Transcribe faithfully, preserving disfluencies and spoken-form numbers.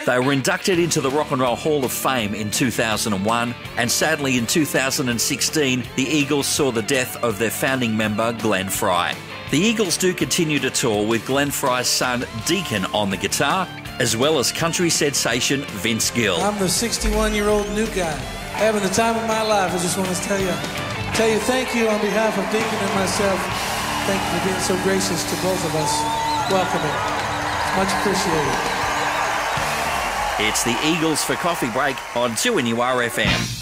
They were inducted into the Rock and Roll Hall of Fame in two thousand one, and sadly in two thousand sixteen, the Eagles saw the death of their founding member, Glenn Frey. The Eagles do continue to tour with Glenn Frey's son, Deacon, on the guitar, as well as country sensation Vince Gill. I'm the sixty-one-year-old new guy, having the time of my life. I just want to tell you, tell you thank you on behalf of Deacon and myself. Thank you for being so gracious to both of us. Welcome it. Much appreciated. It's the Eagles for Coffee Break on two N U R F M.